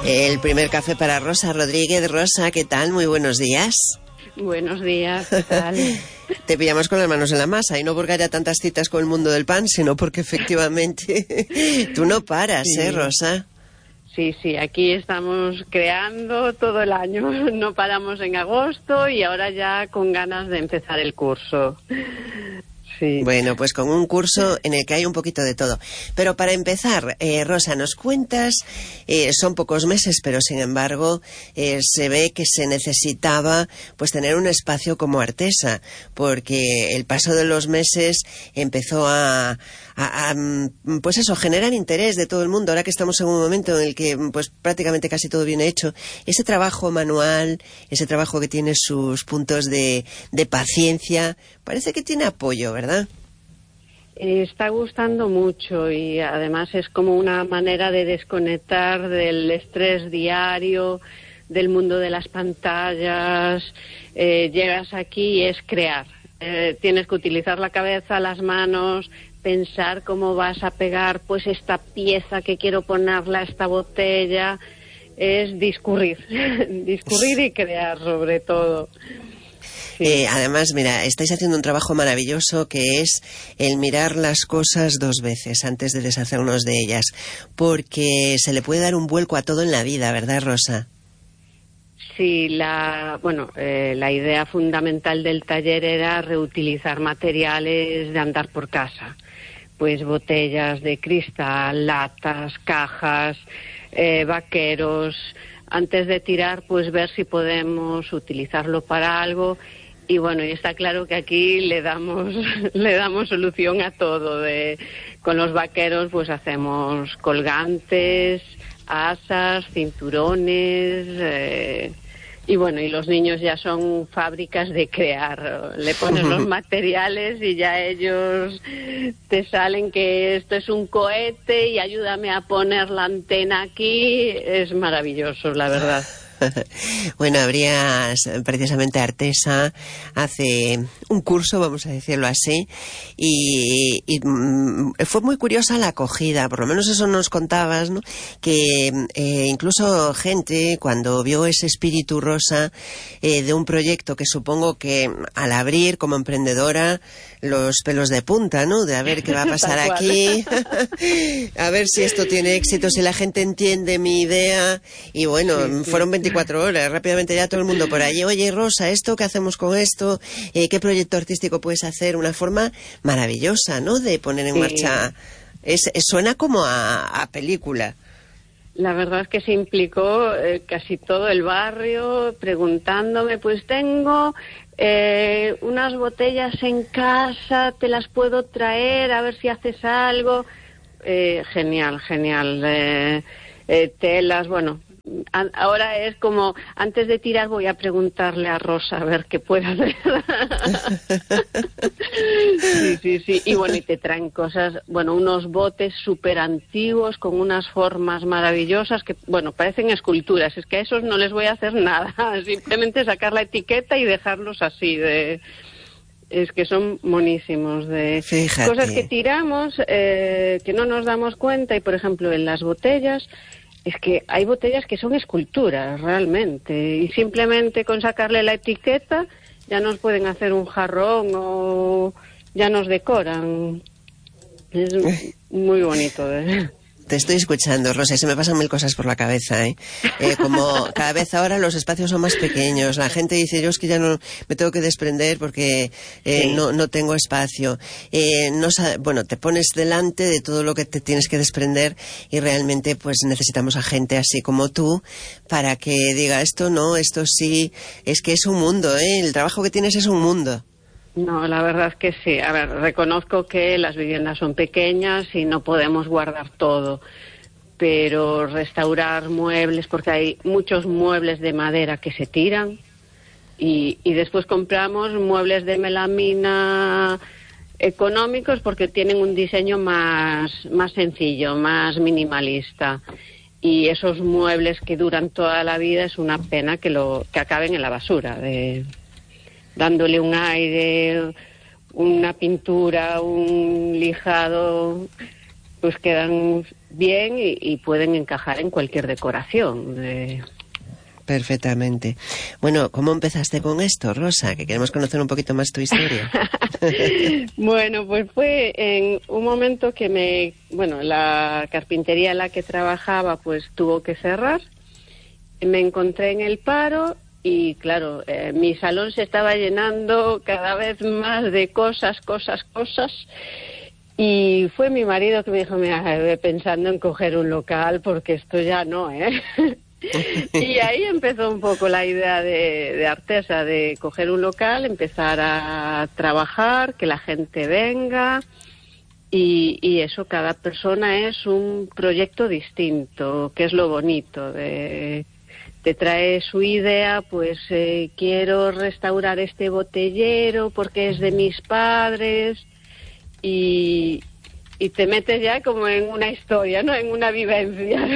El primer café para Rosa Rodríguez. Rosa, ¿qué tal? Muy buenos días. Buenos días, ¿qué tal? Te pillamos con las manos en la masa, y no porque haya tantas citas con el mundo del pan, sino porque efectivamente tú no paras, Sí. Rosa? Sí, aquí estamos creando todo el año, no paramos en agosto y ahora ya con ganas de empezar el curso. Sí. Bueno, pues con un curso en el que hay un poquito de todo. Pero para empezar, Rosa, nos cuentas, son pocos meses, pero sin embargo se ve que se necesitaba pues tener un espacio como Artesa, porque el paso de los meses empezó a pues eso, generar interés de todo el mundo. Ahora que estamos en un momento en el que pues prácticamente casi todo viene hecho, ese trabajo manual, ese trabajo que tiene sus puntos de paciencia, parece que tiene apoyo, ¿verdad? Está gustando mucho y además es como una manera de desconectar del estrés diario, del mundo de las pantallas. Llegas aquí y es crear. Tienes que utilizar la cabeza, las manos, pensar cómo vas a pegar pues esta pieza que quiero ponerla a esta botella. Es discurrir y crear sobre todo. Sí. Además, mira, estáis haciendo un trabajo maravilloso que es el mirar las cosas dos veces antes de deshacernos de ellas, porque se le puede dar un vuelco a todo en la vida, ¿verdad, Rosa? Sí, la idea fundamental del taller era reutilizar materiales de andar por casa, pues botellas de cristal, latas, cajas, vaqueros. Antes de tirar, pues ver si podemos utilizarlo para algo. Y bueno, y está claro que aquí le damos solución a todo. Con los vaqueros pues hacemos colgantes, asas, cinturones, y bueno, y los niños ya son fábricas de crear. Le pones los materiales y ya ellos te salen que esto es un cohete y ayúdame a poner la antena aquí. Es maravilloso, la verdad. Bueno, precisamente Artesa hace un curso, vamos a decirlo así, y fue muy curiosa la acogida, por lo menos eso nos contabas, ¿no? Que incluso gente, cuando vio ese espíritu, Rosa, de un proyecto que supongo que al abrir como emprendedora, los pelos de punta, ¿no? De a ver qué va a pasar aquí, a ver si esto tiene éxito, si la gente entiende mi idea, y bueno, sí. Fueron 24 horas, rápidamente ya todo el mundo por allí. Oye, Rosa, ¿esto qué hacemos con esto? ¿Qué proyecto artístico puedes hacer? Una forma maravillosa, ¿no?, de poner en marcha. Suena como a película. La verdad es que se implicó casi todo el barrio preguntándome, pues tengo unas botellas en casa, te las puedo traer, a ver si haces algo. Genial. Telas, bueno. Ahora es como, antes de tirar voy a preguntarle a Rosa a ver qué puede hacer. Sí. Y bueno, y te traen cosas, bueno, unos botes súper antiguos con unas formas maravillosas que, bueno, parecen esculturas. Es que a esos no les voy a hacer nada, simplemente sacar la etiqueta y dejarlos así es que son monísimos. Fíjate. Cosas que tiramos, que no nos damos cuenta, y por ejemplo en las botellas, es que hay botellas que son esculturas realmente, y simplemente con sacarle la etiqueta ya nos pueden hacer un jarrón o ya nos decoran. Es muy bonito. Te estoy escuchando, Rosa, y se me pasan mil cosas por la cabeza, como cada vez ahora los espacios son más pequeños, la gente dice, yo es que ya no me tengo que desprender porque no tengo espacio. Bueno, te pones delante de todo lo que te tienes que desprender, y realmente pues necesitamos a gente así como tú para que diga esto no, esto sí. Es que es un mundo, el trabajo que tienes es un mundo. No, la verdad es que sí. A ver, reconozco que las viviendas son pequeñas y no podemos guardar todo, pero restaurar muebles, porque hay muchos muebles de madera que se tiran, y después compramos muebles de melamina económicos porque tienen un diseño más sencillo, más minimalista. Y esos muebles que duran toda la vida es una pena que acaben en la basura, dándole un aire, una pintura, un lijado, pues quedan bien y pueden encajar en cualquier decoración. Perfectamente. Bueno, ¿cómo empezaste con esto, Rosa? Que queremos conocer un poquito más tu historia. Bueno, pues fue en un momento que la carpintería en la que trabajaba pues tuvo que cerrar. Me encontré en el paro y claro, mi salón se estaba llenando cada vez más de cosas. Y fue mi marido que me dijo, mira, pensando en coger un local porque esto ya no, ¿eh? Y ahí empezó un poco la idea de Artesa, de coger un local, empezar a trabajar, que la gente venga y eso, cada persona es un proyecto distinto, que es lo bonito. Te trae su idea, pues quiero restaurar este botellero porque es de mis padres y te metes ya como en una historia, ¿no? En una vivencia.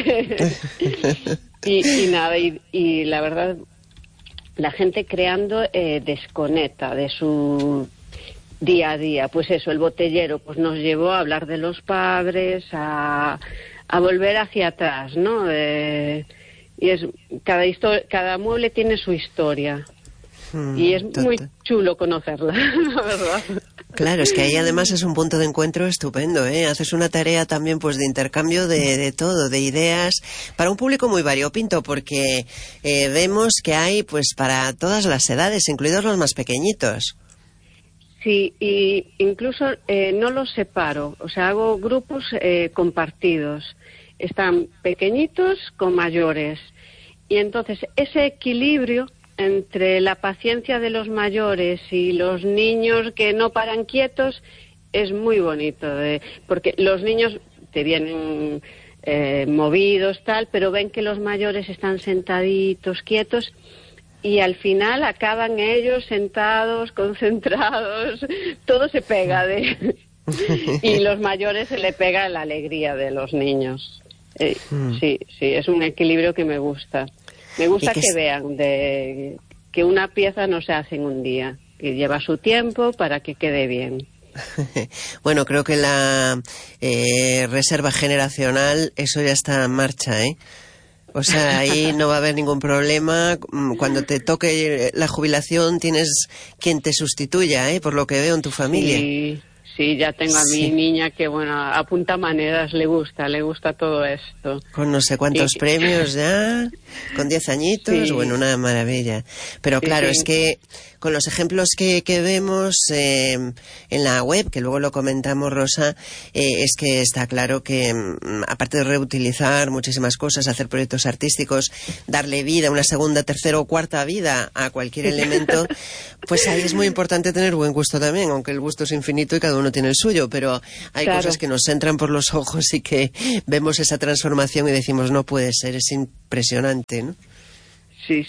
Y nada, y la verdad, la gente creando desconecta de su día a día. Pues eso, el botellero pues nos llevó a hablar de los padres, a volver hacia atrás, ¿no? Y es cada mueble tiene su historia. Y es muy chulo conocerla, la verdad. Claro, es que ahí además es un punto de encuentro estupendo, ¿eh? Haces una tarea también pues de intercambio de todo, de ideas, para un público muy variopinto, porque vemos que hay pues para todas las edades, incluidos los más pequeñitos. Sí, y incluso no los separo, o sea, hago grupos compartidos. Están pequeñitos con mayores. Y entonces ese equilibrio entre la paciencia de los mayores y los niños que no paran quietos es muy bonito, porque los niños te vienen movidos, tal, pero ven que los mayores están sentaditos, quietos, y al final acaban ellos sentados, concentrados, todo se pega y los mayores se le pega la alegría de los niños. Sí, es un equilibrio que me gusta. Me gusta que vean que una pieza no se hace en un día, que lleva su tiempo para que quede bien. Bueno, creo que la reserva generacional, eso ya está en marcha, ¿eh? O sea, ahí no va a haber ningún problema. Cuando te toque la jubilación tienes quien te sustituya, ¿eh? Por lo que veo en tu familia. Sí, ya tengo a mi niña que, bueno, apunta maneras, le gusta todo esto. Con no sé cuántos premios ya, con 10 añitos, bueno, una maravilla. Pero claro, es que con los ejemplos que vemos en la web, que luego lo comentamos, Rosa, es que está claro que aparte de reutilizar muchísimas cosas, hacer proyectos artísticos, darle vida, una segunda, tercera o cuarta vida a cualquier elemento, pues ahí es muy importante tener buen gusto también, aunque el gusto es infinito y cada uno tiene el suyo, pero hay cosas que nos entran por los ojos y que vemos esa transformación y decimos, no puede ser, es impresionante, ¿no? Sí.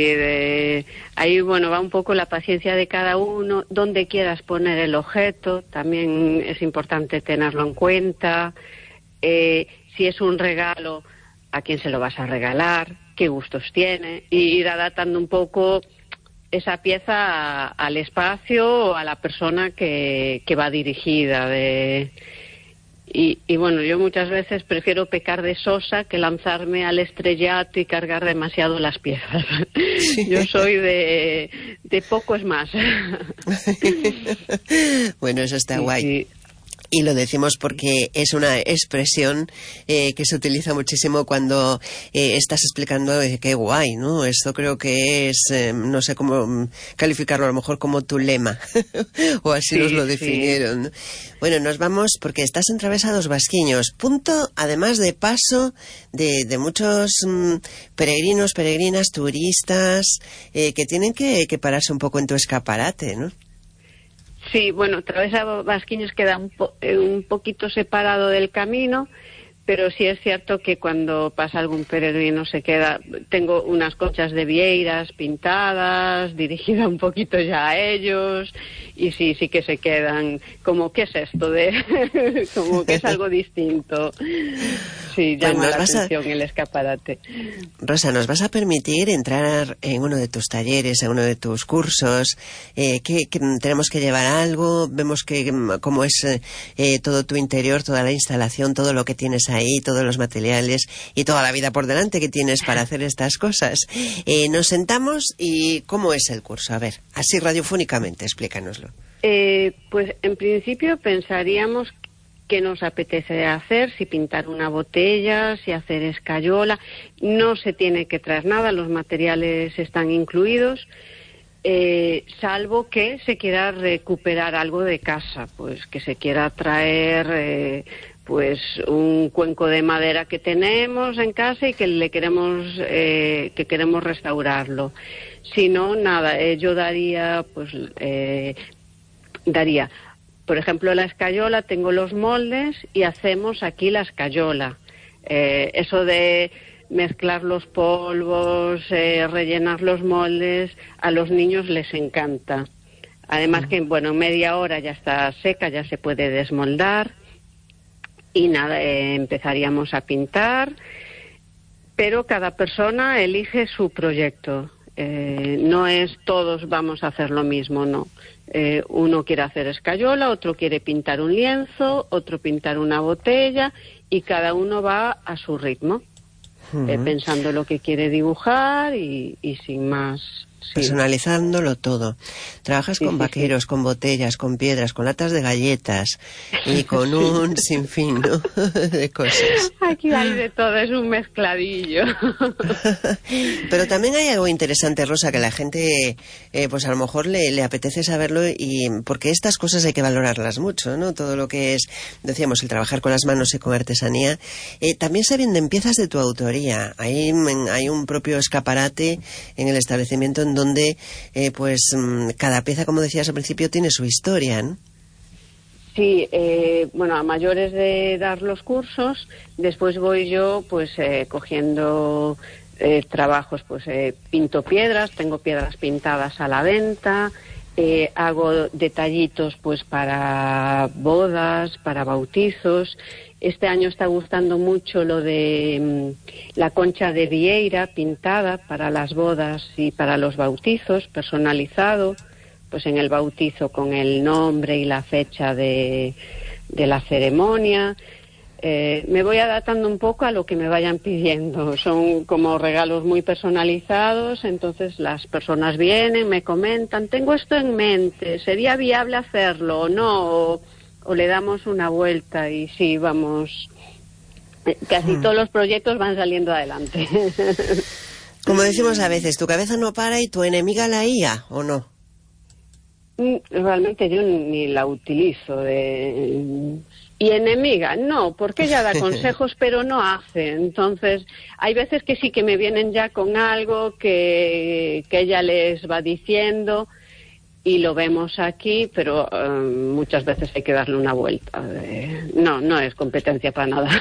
Ahí, bueno, va un poco la paciencia de cada uno, dónde quieras poner el objeto, también es importante tenerlo en cuenta. Si es un regalo, ¿a quién se lo vas a regalar? ¿Qué gustos tiene? Y ir adaptando un poco esa pieza al espacio o a la persona que va dirigida. Y bueno, yo muchas veces prefiero pecar de sosa que lanzarme al estrellato y cargar demasiado las piezas. Sí. Yo soy de poco es más. Bueno, eso está guay. Sí. Y lo decimos porque es una expresión que se utiliza muchísimo cuando estás explicando qué guay, ¿no? Esto creo que es, no sé cómo calificarlo, a lo mejor como tu lema, o así nos lo definieron, ¿no? Bueno, nos vamos porque estás en Travesa dos Vasquiños, punto además de paso de muchos peregrinos, peregrinas, turistas, que tienen que pararse un poco en tu escaparate, ¿no? Sí, bueno, Travesa Vasquiños queda un poquito separado del camino, pero sí es cierto que cuando pasa algún peregrino se queda. Tengo unas conchas de vieiras pintadas, dirigida un poquito ya a ellos, y sí que se quedan como, ¿qué es esto? Como que es algo distinto. Sí, llama la atención el escaparate. Rosa, ¿nos vas a permitir entrar en uno de tus talleres, en uno de tus cursos? Que tenemos que llevar algo, vemos que cómo es todo tu interior, toda la instalación, todo lo que tienes ahí todos los materiales y toda la vida por delante que tienes para hacer estas cosas. Nos sentamos y ¿cómo es el curso? A ver, así radiofónicamente, explícanoslo. Pues en principio pensaríamos qué nos apetece hacer, si pintar una botella, si hacer escayola. No se tiene que traer nada, los materiales están incluidos. Salvo que se quiera recuperar algo de casa, pues que se quiera traer pues un cuenco de madera que tenemos en casa y que le queremos restaurarlo. Si no, nada, yo daría por ejemplo, la escayola, tengo los moldes y hacemos aquí la escayola. Eso de mezclar los polvos, rellenar los moldes, a los niños les encanta. Además que, bueno, en media hora ya está seca, ya se puede desmoldar. Y nada, empezaríamos a pintar, pero cada persona elige su proyecto. No es todos vamos a hacer lo mismo, no. Uno quiere hacer escayola, otro quiere pintar un lienzo, otro pintar una botella, y cada uno va a su ritmo. Pensando lo que quiere dibujar y sin más. Sí. Personalizándolo todo. Trabajas con vaqueros, con botellas, con piedras, con latas de galletas y con un sinfín, ¿no? de cosas. Aquí hay de todo, es un mezcladillo. Pero también hay algo interesante, Rosa, que la gente, pues a lo mejor le apetece saberlo, y porque estas cosas hay que valorarlas mucho, ¿no? Todo lo que es, decíamos, el trabajar con las manos y con artesanía. También se venden piezas de tu autoría. Hay un propio escaparate en el establecimiento en donde cada pieza, como decías al principio, tiene su historia, ¿no? Sí, bueno, a mayores de dar los cursos, después voy yo pues cogiendo trabajos, pues pinto piedras, tengo piedras pintadas a la venta, hago detallitos pues para bodas, para bautizos. Este año está gustando mucho lo de la concha de Vieira pintada para las bodas y para los bautizos, personalizado, pues en el bautizo con el nombre y la fecha de la ceremonia. Me voy adaptando un poco a lo que me vayan pidiendo. Son como regalos muy personalizados, entonces las personas vienen, me comentan, tengo esto en mente, ¿sería viable hacerlo o no? O le damos una vuelta y sí, vamos, casi todos los proyectos van saliendo adelante. Como decimos a veces, tu cabeza no para y tu enemiga la IA, ¿o no? Realmente yo ni la utilizo. Y enemiga, no, porque ella da consejos pero no hace. Entonces, hay veces que sí que me vienen ya con algo que ella les va diciendo, y lo vemos aquí, pero muchas veces hay que darle una vuelta. No es competencia para nada.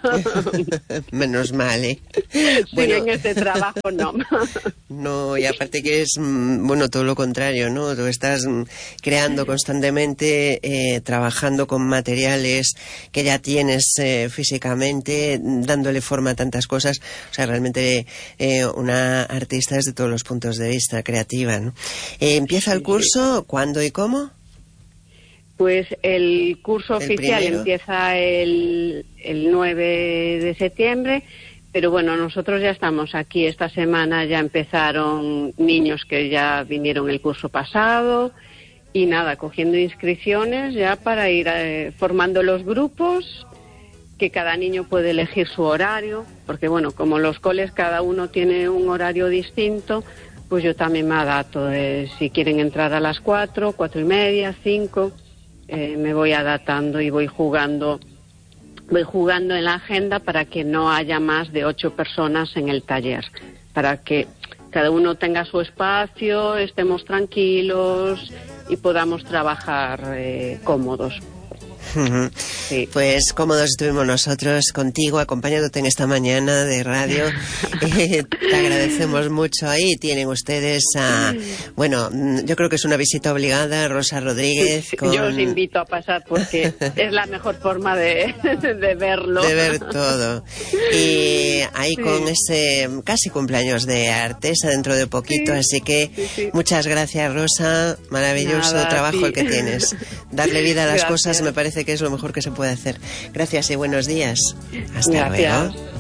Menos mal, ¿eh? Sí, bueno, en este trabajo no. No, y aparte que es, bueno, todo lo contrario, ¿no? Tú estás creando constantemente, trabajando con materiales que ya tienes físicamente, dándole forma a tantas cosas. O sea, realmente una artista desde todos los puntos de vista, creativa, ¿no? Empieza el curso. ¿Cuándo y cómo? Pues el curso oficial empieza el 9 de septiembre, pero bueno, nosotros ya estamos aquí. Esta semana ya empezaron niños que ya vinieron el curso pasado, y nada, cogiendo inscripciones ya para ir formando los grupos, que cada niño puede elegir su horario, porque bueno, como los coles cada uno tiene un horario distinto, pues yo también me adapto. Si quieren entrar a las 4, 4:30, 5, me voy adaptando y voy jugando en la agenda para que no haya más de 8 personas en el taller, para que cada uno tenga su espacio, estemos tranquilos y podamos trabajar cómodos. Sí. Pues cómodos estuvimos nosotros contigo, acompañándote en esta mañana de radio. Te agradecemos mucho. Ahí tienen ustedes bueno, yo creo que es una visita obligada, Rosa Rodríguez. Yo os invito a pasar porque es la mejor forma de verlo. De ver todo. Y ahí ahí con ese casi cumpleaños de Artesa dentro de poquito, así que muchas gracias, Rosa, maravilloso trabajo el que tienes. Darle vida a las cosas me parece que es lo mejor que se puede hacer. Gracias y buenos días. Hasta luego.